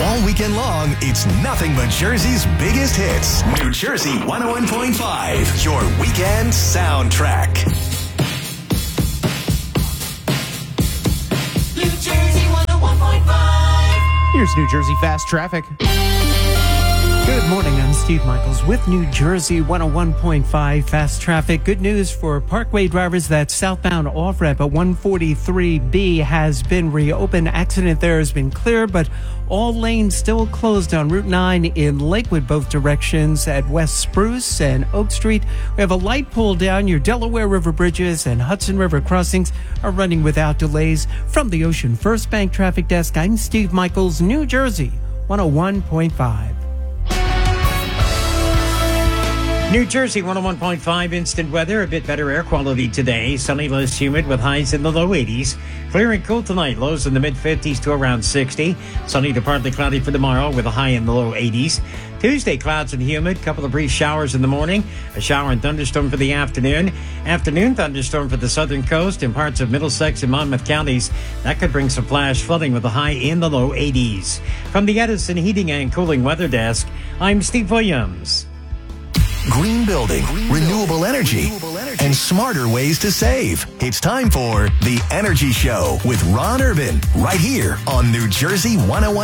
All weekend long, it's nothing but Jersey's biggest hits. New Jersey 101.5, your weekend soundtrack. New Jersey 101.5. Here's New Jersey Fast Traffic. Good morning, I'm Steve Michaels with New Jersey 101.5 Fast Traffic. Good news for Parkway drivers that southbound off-ramp at 143B has been reopened. Accident there has been clear, but all lanes still closed on Route 9 in Lakewood, both directions at West Spruce and Oak Street. We have a light pull down. Your Delaware River bridges and Hudson River crossings are running without delays. From the Ocean First Bank Traffic Desk, I'm Steve Michaels, New Jersey 101.5. New Jersey 101.5 instant weather, a bit better air quality today. Sunny, less humid with highs in the low 80s. Clear and cool tonight, lows in the mid 50s to around 60. Sunny to partly cloudy for tomorrow with a high in the low 80s. Tuesday, clouds and humid, couple of brief showers in the morning, a shower and thunderstorm for the afternoon. Afternoon thunderstorm for the southern coast and parts of Middlesex and Monmouth counties. That could bring some flash flooding with a high in the low 80s. From the Edison Heating and Cooling Weather Desk, I'm Steve Williams. Green building, renewable energy, and smarter ways to save. It's time for The Energy Show with Ron Urban, right here on New Jersey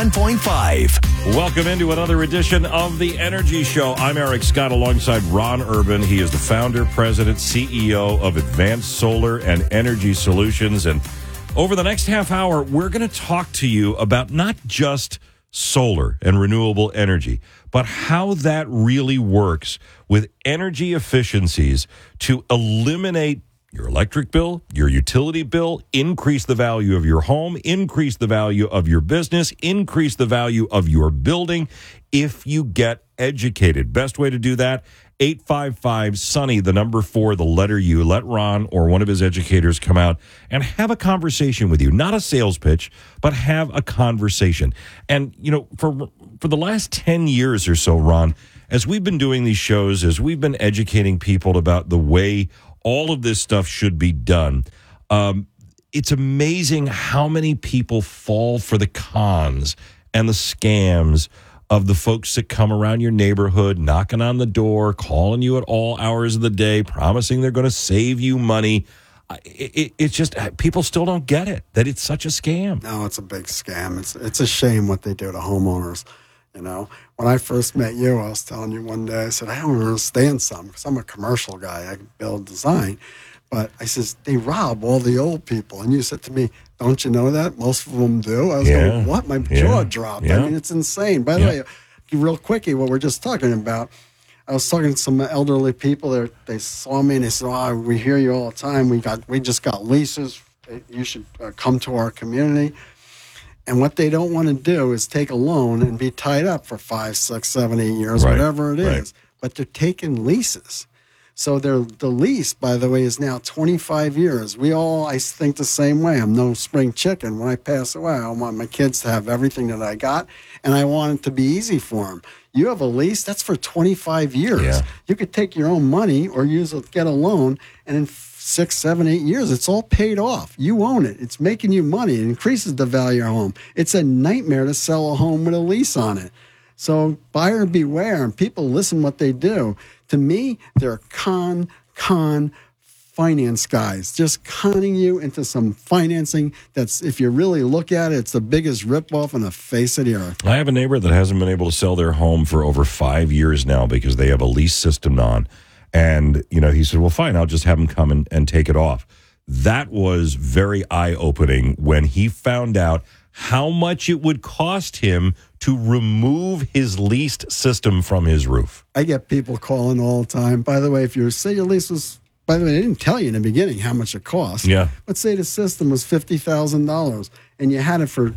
101.5. Welcome into another edition of The Energy Show. I'm Eric Scott alongside Ron Urban. He is the founder, president, CEO of Advanced Solar and Energy Solutions. And over the next half hour, we're going to talk to you about not just solar and renewable energy, but how that really works with energy efficiencies to eliminate your electric bill, your utility bill, increase the value of your home, increase the value of your business, increase the value of your building if you get educated. Best way to do that, 855-SUNNY, the number 4, the letter U. Let Ron or one of his educators come out and have a conversation with you. Not a sales pitch, but have a conversation. And, you know, for the last 10 years or so, Ron, as we've been doing these shows, as we've been educating people about the way all of this stuff should be done, it's amazing how many people fall for the cons and the scams of the folks that come around your neighborhood, knocking on the door, calling you at all hours of the day, promising they're going to save you money. It's just, people still don't get it, that it's such a scam. No, it's a big scam. It's a shame what they do to homeowners. You know, when I first met you, I was telling you one day, I said, I don't understand something, because I'm a commercial guy. I build design. But I says, they rob all the old people. And you said to me, don't you know that? Most of them do. I was going, what? My jaw dropped. I mean, it's insane. By the way, real quickie, what we're just talking about, I was talking to some elderly people. They saw me and they said, oh, we hear you all the time. We just got leases. You should come to our community. And what they don't want to do is take a loan and be tied up for 5, 6, 7, 8 years, whatever it is. But they're taking leases. So the lease, by the way, is now 25 years. I think the same way. I'm no spring chicken. When I pass away, I want my kids to have everything that I got, and I want it to be easy for them. You have a lease, that's for 25 years. Yeah. You could take your own money or get a loan, and in 6, 7, 8 years, it's all paid off. You own it. It's making you money. It increases the value of your home. It's a nightmare to sell a home with a lease on it. So buyer beware, and people listen what they do. To me, they're con finance guys, just conning you into some financing that's, if you really look at it, it's the biggest ripoff on the face of the earth. I have a neighbor that hasn't been able to sell their home for over 5 years now because they have a lease system on. And, you know, he said, well, fine, I'll just have them come and take it off. That was very eye-opening when he found out how much it would cost him to remove his leased system from his roof. I get people calling all the time. By the way, if you say your lease was, by the way, they didn't tell you in the beginning how much it cost. Yeah. Let's say the system was $50,000 and you had it for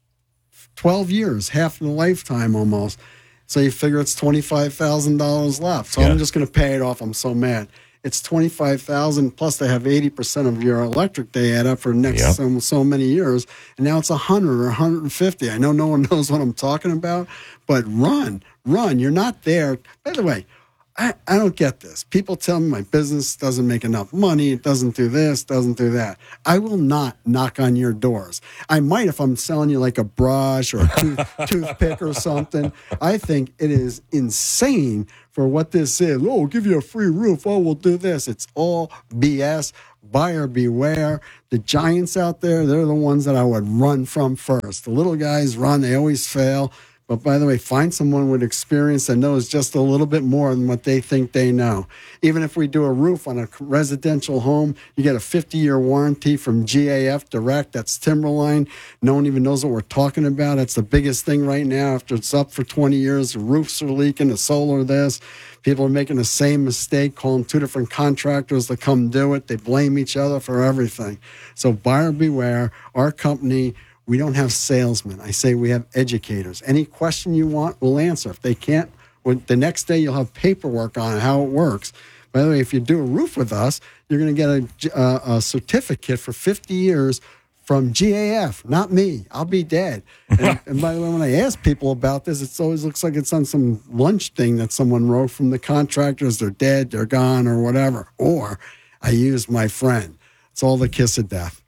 12 years, half the lifetime almost. So you figure it's $25,000 left. So I'm just going to pay it off. I'm so mad. It's $25,000 plus they have 80% of your electric they add up for the next so many years, and now it's $100 or $150. I know no one knows what I'm talking about, but run. You're not there. By the way, I don't get this. People tell me my business doesn't make enough money. It doesn't do this, doesn't do that. I will not knock on your doors. I might if I'm selling you like a brush or a toothpick or something. I think it is insane for what this is. Oh, we'll give you a free roof. Oh, we'll do this. It's all BS. Buyer beware. The giants out there, they're the ones that I would run from first. The little guys run. They always fail. But by the way, find someone with experience that knows just a little bit more than what they think they know. Even if we do a roof on a residential home, you get a 50-year warranty from GAF Direct. That's Timberline. No one even knows what we're talking about. That's the biggest thing right now. After it's up for 20 years, the roofs are leaking, the solar this. People are making the same mistake, calling two different contractors to come do it. They blame each other for everything. So buyer beware. Our company, we don't have salesmen. I say we have educators. Any question you want, we'll answer. If they can't, the next day you'll have paperwork on how it works. By the way, if you do a roof with us, you're going to get a certificate for 50 years from GAF, not me. I'll be dead. And by the way, when I ask people about this, it always looks like it's on some lunch thing that someone wrote from the contractors. They're dead, they're gone, or whatever. Or I used my friend. It's all the kiss of death.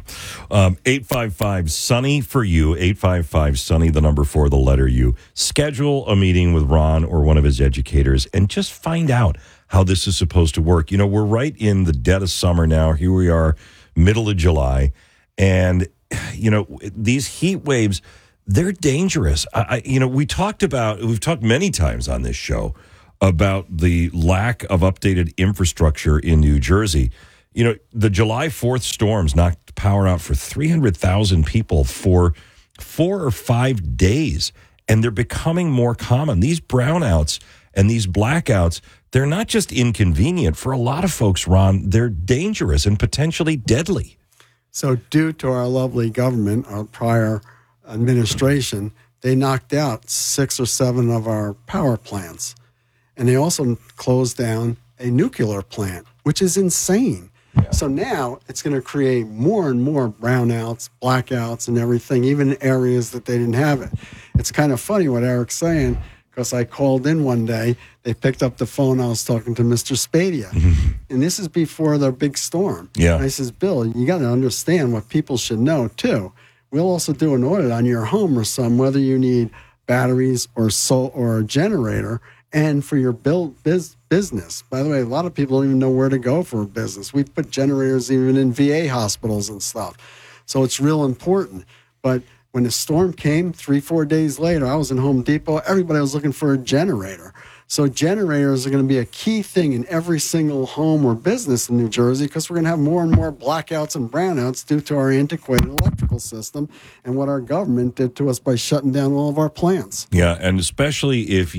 855-SUNNY for you, 855-SUNNY, the number 4, the letter U. Schedule a meeting with Ron or one of his educators and just find out how this is supposed to work. You know, we're right in the dead of summer now. Here we are, middle of July. And, you know, these heat waves, they're dangerous. We've talked many times on this show about the lack of updated infrastructure in New Jersey. You know, the July 4th storms knocked power out for 300,000 people for 4 or 5 days, and they're becoming more common. These brownouts and these blackouts, they're not just inconvenient. For a lot of folks, Ron, they're dangerous and potentially deadly. So due to our lovely government, our prior administration, they knocked out 6 or 7 of our power plants. And they also closed down a nuclear plant, which is insane. Yeah. So now it's going to create more and more brownouts, blackouts, and everything, even in areas that they didn't have it. It's kind of funny what Eric's saying, because I called in one day. They picked up the phone. I was talking to Mr. Spadia. And this is before their big storm. Yeah. And I says, Bill, you got to understand what people should know, too. We'll also do an audit on your home or whether you need batteries or a generator, and for your business. By the way, a lot of people don't even know where to go for a business. We put generators even in VA hospitals and stuff. So it's real important. But when the storm came 3-4 days later, I was in Home Depot. Everybody was looking for a generator. So generators are going to be a key thing in every single home or business in New Jersey, because we're going to have more and more blackouts and brownouts due to our antiquated electrical system and what our government did to us by shutting down all of our plants. Yeah, and especially if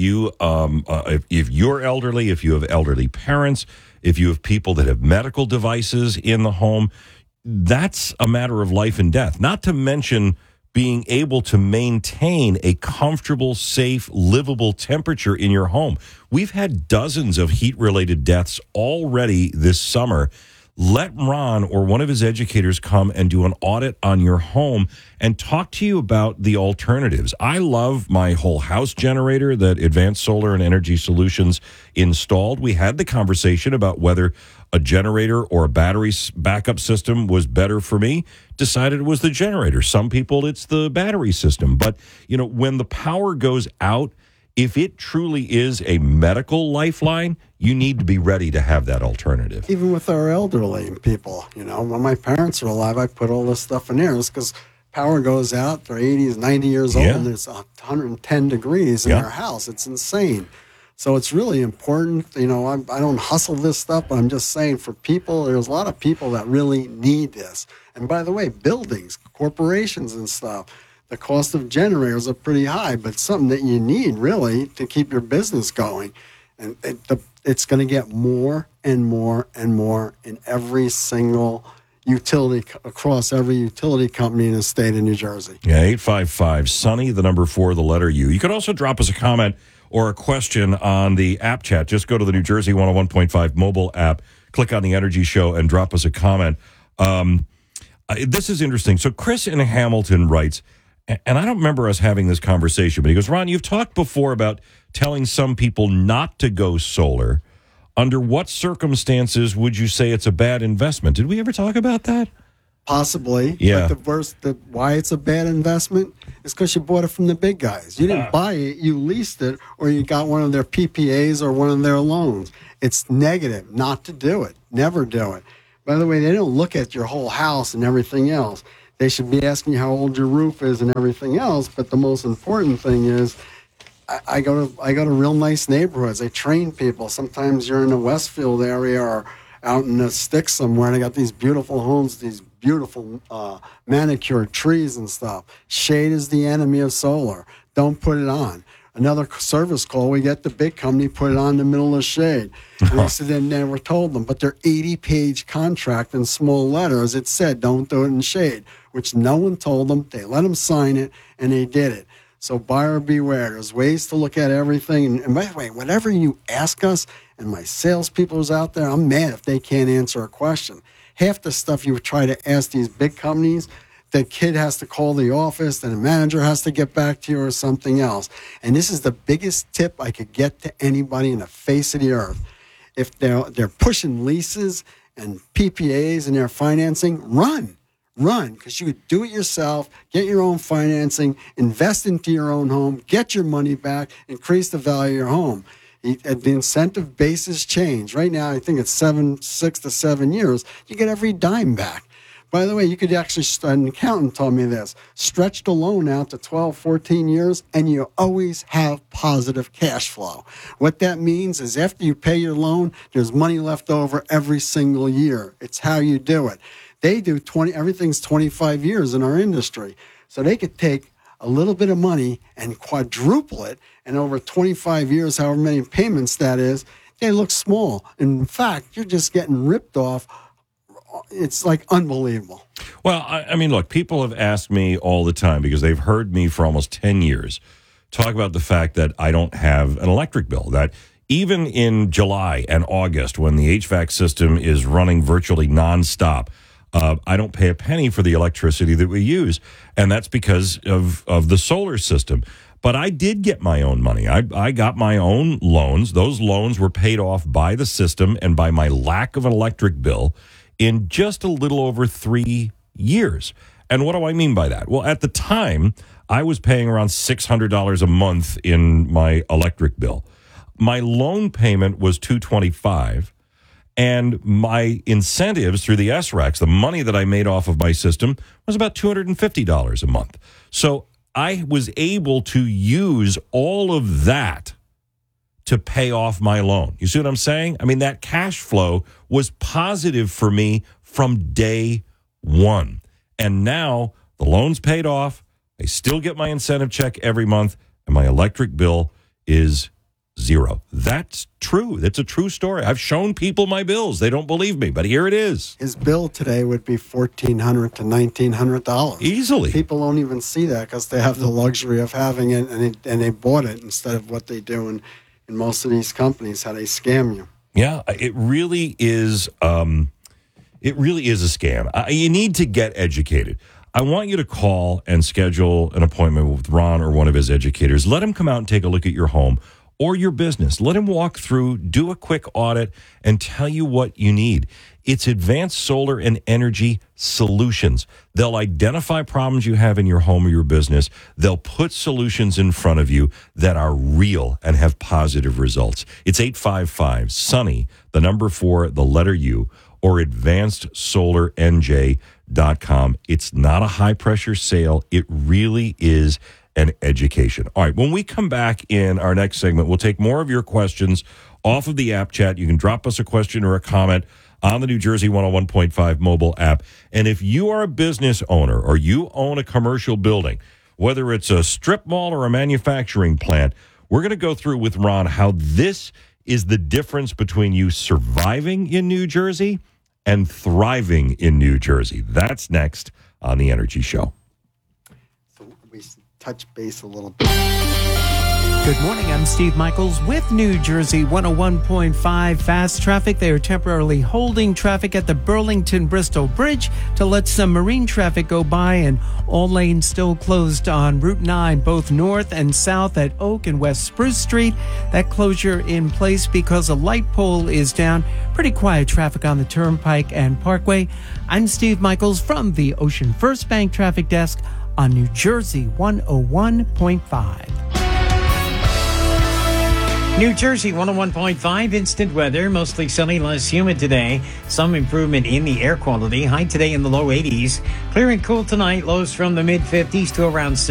if you're elderly, if you have elderly parents, if you have people that have medical devices in the home, that's a matter of life and death. Not to mention being able to maintain a comfortable, safe, livable temperature in your home. We've had dozens of heat-related deaths already this summer. Let Ron or one of his educators come and do an audit on your home and talk to you about the alternatives. I love my whole house generator that Advanced Solar and Energy Solutions installed. We had the conversation about whether a generator or a battery backup system was better for me. Decided it was the generator. Some people, it's the battery system. But, you know, when the power goes out, if it truly is a medical lifeline, you need to be ready to have that alternative. Even with our elderly people, you know, when my parents were alive, I put all this stuff in there. It's because power goes out, they're 80s, 90 years old, and it's 110 degrees in their house. It's insane. So it's really important. You know, I don't hustle this stuff, but I'm just saying for people, there's a lot of people that really need this. And by the way, buildings, corporations and stuff, the cost of generators are pretty high, but something that you need really to keep your business going. And it's going to get more and more and more in every single utility, across every utility company in the state of New Jersey. Yeah, 855-SUNNY, the number 4, the letter U. You can also drop us a comment or a question on the app chat. Just go to the New Jersey 101.5 mobile app, click on the Energy Show, and drop us a comment. This is interesting. So Chris in Hamilton writes, And I don't remember us having this conversation, but he goes, Ron, you've talked before about telling some people not to go solar. Under what circumstances would you say it's a bad investment? Did we ever talk about that? Possibly. Yeah. But why it's a bad investment is because you bought it from the big guys. You didn't buy it, you leased it, or you got one of their PPAs or one of their loans. It's negative not to do it. Never do it. By the way, they don't look at your whole house and everything else. They should be asking you how old your roof is and everything else. But the most important thing is I go to real nice neighborhoods. I train people. Sometimes you're in the Westfield area or out in the sticks somewhere, and I got these beautiful homes, these beautiful manicured trees and stuff. Shade is the enemy of solar. Don't put it on. Another service call, we get the big company, put it on in the middle of the shade. And I said, they never told them. But their 80-page contract in small letters, it said, don't do it in shade, which no one told them. They let them sign it, and they did it. So buyer beware. There's ways to look at everything. And by the way, whatever you ask us, and my salespeople is out there, I'm mad if they can't answer a question. Half the stuff you would try to ask these big companies, the kid has to call the office, then the manager has to get back to you or something else. And this is the biggest tip I could get to anybody in the face of the earth. If they're pushing leases and PPAs and they're financing, run, because you could do it yourself, get your own financing, invest into your own home, get your money back, increase the value of your home. The incentive basis change. Right now, I think it's 6 to 7 years. You get every dime back. By the way, you could actually, an accountant told me this, stretch the loan out to 12, 14 years, and you always have positive cash flow. What that means is after you pay your loan, there's money left over every single year. It's how you do it. They do everything's 25 years in our industry. So they could take a little bit of money and quadruple it, and over 25 years, however many payments that is, they look small. In fact, you're just getting ripped off. It's like unbelievable. Well, I mean, look, people have asked me all the time because they've heard me for almost 10 years talk about the fact that I don't have an electric bill, that even in July and August when the HVAC system is running virtually nonstop, I don't pay a penny for the electricity that we use, and that's because of the solar system. But I did get my own money. I got my own loans. Those loans were paid off by the system and by my lack of an electric bill in just a little over 3 years. And what do I mean by that? Well, at the time, I was paying around $600 a month in my electric bill. My loan payment was $225, and my incentives through the SRECs, the money that I made off of my system, was about $250 a month. So I was able to use all of that to pay off my loan. You see what I'm saying? I mean, that cash flow was positive for me from day one. And now the loan's paid off. I still get my incentive check every month, and my electric bill is zero. That's true. That's a true story. I've shown people my bills. They don't believe me, but here it is. His bill today would be $1,400 to $1,900. Easily. People don't even see that because they have the luxury of having it, and they bought it instead of what they do in most of these companies, how they scam you. Yeah, it really is. It really is a scam. You need to get educated. I want you to call and schedule an appointment with Ron or one of his educators. Let him come out and take a look at your home or your business. Let him walk through, do a quick audit, and tell you what you need. It's Advanced Solar and Energy Solutions. They'll identify problems you have in your home or your business. They'll put solutions in front of you that are real and have positive results. It's 855-SUNNY, the number 4, the letter U, or advancedsolarnj.com. It's not a high-pressure sale. It really is an education. All right, when we come back in our next segment, we'll take more of your questions off of the app chat. You can drop us a question or a comment on the New Jersey 101.5 mobile app. And if you are a business owner or you own a commercial building, whether it's a strip mall or a manufacturing plant, we're going to go through with Ron how this is the difference between you surviving in New Jersey and thriving in New Jersey. That's next on The Energy Show. So we touch base a little bit. Good morning, I'm Steve Michaels with New Jersey 101.5 Fast Traffic. They are temporarily holding traffic at the Burlington-Bristol Bridge to let some marine traffic go by, and all lanes still closed on Route 9, both north and south at Oak and West Spruce Street. That closure in place because a light pole is down. Pretty quiet traffic on the Turnpike and Parkway. I'm Steve Michaels from the Ocean First Bank Traffic Desk on New Jersey 101.5. New Jersey 101.5 instant weather, mostly sunny, less humid today. Some improvement in the air quality. High today in the low 80s. Clear and cool tonight, lows from the mid 50s to around 60.